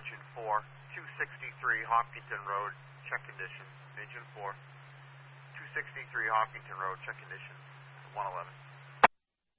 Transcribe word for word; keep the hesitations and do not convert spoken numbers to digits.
engine four, two sixty-three Hopkinton Road, check conditions. Engine four, two sixty-three Hopkinton Road, check conditions, one eleven.